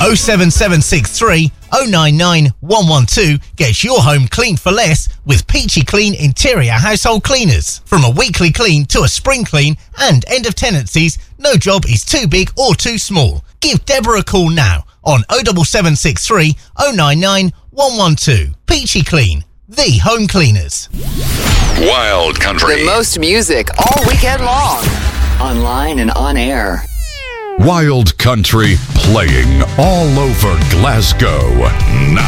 07763 099 112 gets your home cleaned for less with Peachy Clean Interior Household Cleaners. From a weekly clean to a spring clean and end of tenancies, no job is too big or too small. Give Deborah a call now on 07763 099 112. Peachy Clean, the home cleaners. Wild Country. The most music all weekend long. Online and on air. Wild Country playing all over Glasgow now.